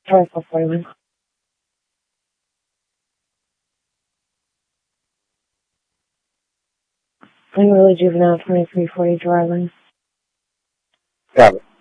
Drive 441. Langley Juvenile 2340 driving. Got it.